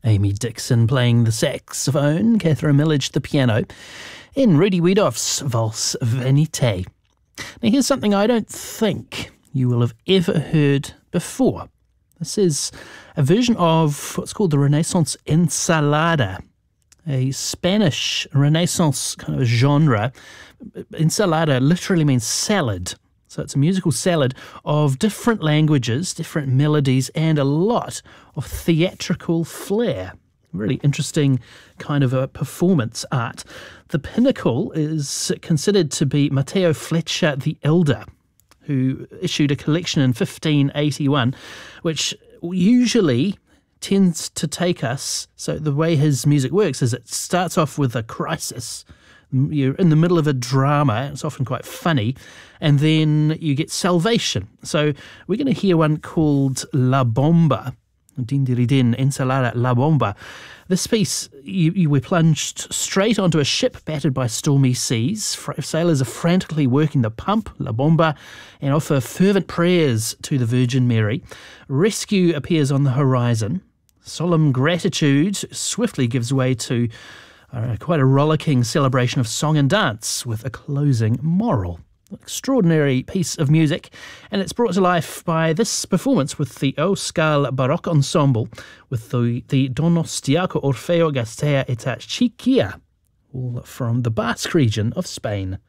Amy Dixon playing the saxophone, Catherine Millage the piano, in Rudy Wiedoeff's Valse Vanité. Now here's something I don't think you will have ever heard before. This is a version of what's called the Renaissance ensalada, a Spanish Renaissance kind of genre. Ensalada literally means salad. So it's a musical salad of different languages, different melodies, and a lot of theatrical flair. Really interesting kind of a performance art. The pinnacle is considered to be Mateo Fletcher the Elder, who issued a collection in 1581, which usually tends to take us, so the way his music works is it starts off with a crisis. You're in the middle of a drama, it's often quite funny, and then you get salvation. So we're going to hear one called La Bomba, Din Diri Din, Ensalada La Bomba. This piece, you were plunged straight onto a ship battered by stormy seas. Sailors are frantically working the pump, La Bomba, and offer fervent prayers to the Virgin Mary. Rescue appears on the horizon. Solemn gratitude swiftly gives way to quite a rollicking celebration of song and dance with a closing moral. Extraordinary piece of music, and it's brought to life by this performance with the Euskal Baroque Ensemble with the Donostiako Orfeo Gaztea eta Txikia, all from the Basque region of Spain.